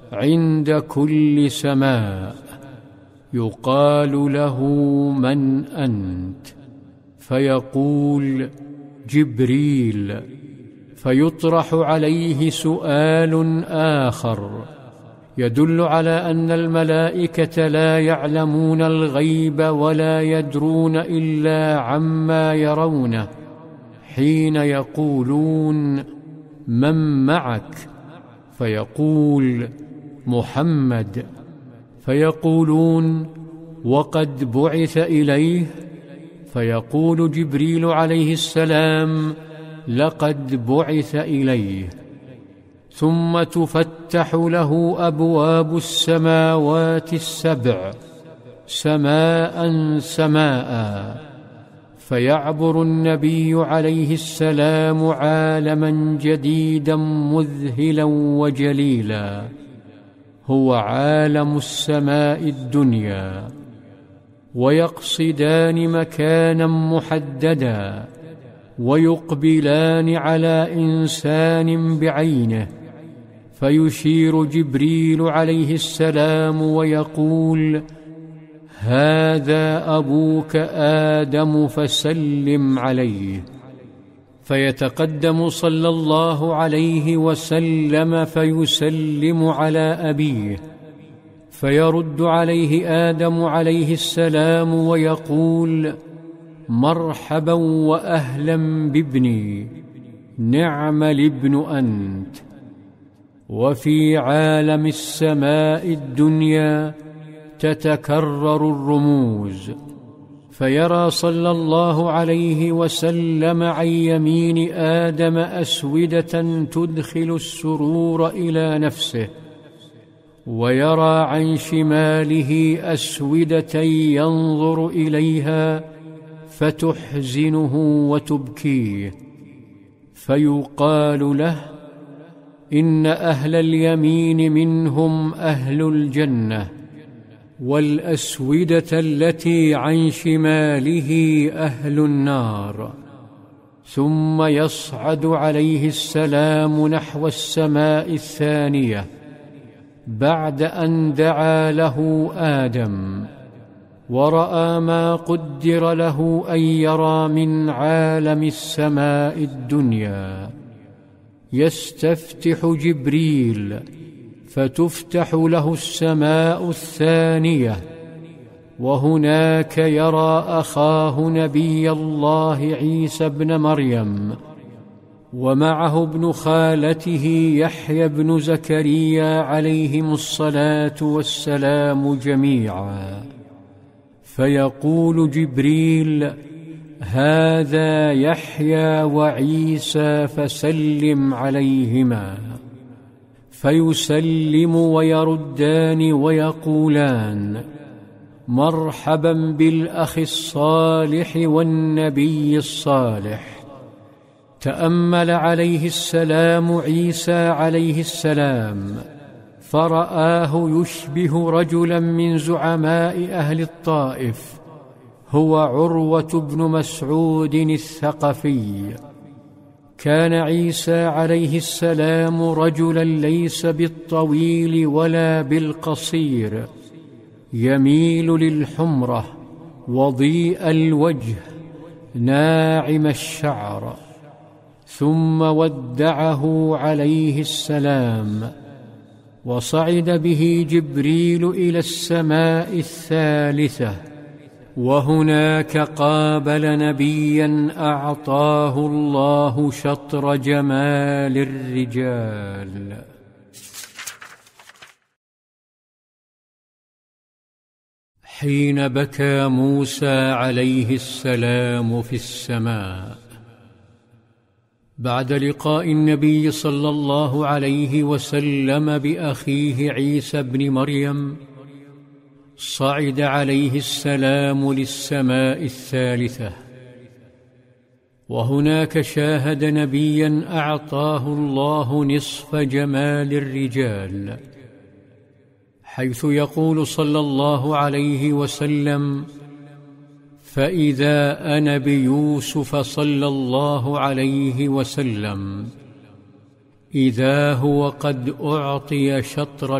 عند كل سماء، يقال له: من أنت؟ فيقول: جبريل. فيطرح عليه سؤال آخر يدل على أن الملائكة لا يعلمون الغيب ولا يدرون إلا عما يرونه، حين يقولون: من معك؟ فيقول: محمد. فيقولون: وقد بعث إليه؟ فيقول جبريل عليه السلام: لقد بعث إليه. ثم تفتح له أبواب السماوات السبع سماء سماء، فيعبر النبي عليه السلام عالما جديدا مذهلا وجليلا، هو عالم السماء الدنيا، ويقصدان مكانا محددا، ويقبلان على إنسان بعينه، فيشير جبريل عليه السلام ويقول: هذا أبوك آدم فسلم عليه. فيتقدم صلى الله عليه وسلم فيسلم على أبيه، فيرد عليه آدم عليه السلام ويقول: مرحبا وأهلا بابني، نعم الابن أنت. وفي عالم السماء الدنيا تتكرر الرموز، فيرى صلى الله عليه وسلم عن يمين آدم أسودة تدخل السرور إلى نفسه، ويرى عن شماله أسودة ينظر إليها فتحزنه وتبكيه، فيقال له: إن أهل اليمين منهم أهل الجنة، والأسودة التي عن شماله أهل النار. ثم يصعد عليه السلام نحو السماء الثانية بعد أن دعا له آدم، ورأى ما قدر له أن يرى من عالم السماء الدنيا. يستفتح جبريل فتفتح له السماء الثانية، وهناك يرى أخاه نبي الله عيسى ابن مريم، ومعه ابن خالته يحيى بن زكريا عليهم الصلاة والسلام جميعا. فيقول جبريل: هذا يحيى وعيسى فسلم عليهما. فيسلم ويردان ويقولان: مرحبا بالأخ الصالح والنبي الصالح. تأمل عليه السلام عيسى عليه السلام، فرآه يشبه رجلا من زعماء أهل الطائف، هو عروة بن مسعود الثقفي. كان عيسى عليه السلام رجلا ليس بالطويل ولا بالقصير، يميل للحمرة، وضيء الوجه، ناعم الشعر. ثم ودعه عليه السلام، وصعد به جبريل إلى السماء الثالثة، وهناك قابل نبيا أعطاه الله شطر جمال الرجال. حين بكى موسى عليه السلام في السماء بعد لقاء النبي صلى الله عليه وسلم بأخيه عيسى بن مريم، صعد عليه السلام للسماء الثالثة، وهناك شاهد نبيا أعطاه الله نصف جمال الرجال، حيث يقول صلى الله عليه وسلم: فإذا أنا بيوسف صلى الله عليه وسلم إذا هو قد أعطي شطر